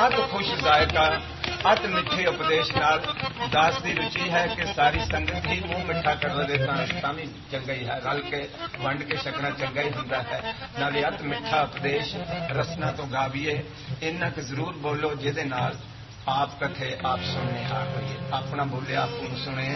अत खुश जायका अत मिठे उपदेश नाल दास की रुचि है कि सारी संगत ही मुंह मिठा कर दे भी चंगा ही है, रल के वंड के छकना चंगा ही होंदा है। नाले अत मिठा उपदेश रसना तो गावीए, इन्ना क जरूर बोलो जिहदे नाल आप कथे आप सुनने आ होइए, अपना बोले आप सुने।